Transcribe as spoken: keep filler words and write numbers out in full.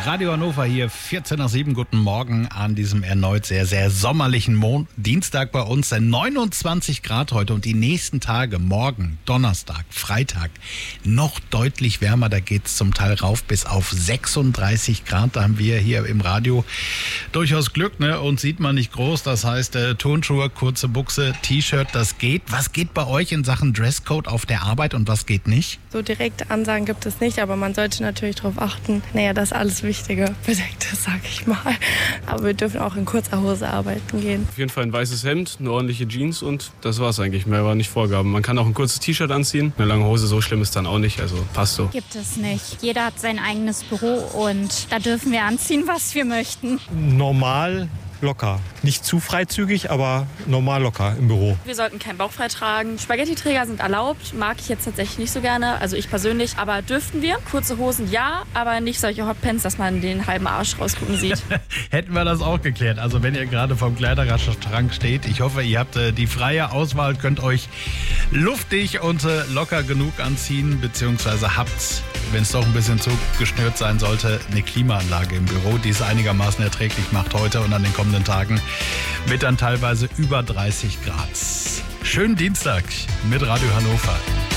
Radio Hannover hier, vierzehn nach sieben. Guten Morgen an diesem erneut sehr, sehr sommerlichen Mon- Dienstag bei uns. neunundzwanzig Grad heute und die nächsten Tage, morgen, Donnerstag, Freitag, noch deutlich wärmer. Da geht es zum Teil rauf bis auf sechsunddreißig Grad. Da haben wir hier im Radio durchaus Glück, ne? Und sieht man nicht groß. Das heißt, äh, Turnschuhe, kurze Buchse, T-Shirt, das geht. Was geht bei euch in Sachen Dresscode auf der Arbeit und was geht nicht? So direkte Ansagen gibt es nicht, aber man sollte natürlich darauf achten, naja, dass alles Wichtige bedeckt ist, sag ich mal. Aber wir dürfen auch in kurzer Hose arbeiten gehen. Auf jeden Fall ein weißes Hemd, eine ordentliche Jeans und das war's eigentlich. Mehr war nicht Vorgaben. Man kann auch ein kurzes T-Shirt anziehen. Eine lange Hose, so schlimm ist dann auch nicht, also passt so. Gibt es nicht. Jeder hat sein eigenes Büro und da dürfen wir anziehen, was wir möchten. Normal locker. Nicht zu freizügig, aber normal locker im Büro. Wir sollten keinen Bauch frei tragen. Spaghetti-Träger sind erlaubt, mag ich jetzt tatsächlich nicht so gerne, also ich persönlich. Aber dürften wir? Kurze Hosen ja, aber nicht solche Hotpants, dass man den halben Arsch rausgucken sieht. Hätten wir das auch geklärt. Also wenn ihr gerade vom Kleiderschrank steht, ich hoffe, ihr habt äh, die freie Auswahl, könnt euch luftig und äh, locker genug anziehen, beziehungsweise habt, wenn es doch ein bisschen zu geschnürt sein sollte, eine Klimaanlage im Büro, die es einigermaßen erträglich macht heute und an den kommenden Tagen mit dann teilweise über dreißig Grad. Schönen Dienstag mit Radio Hannover.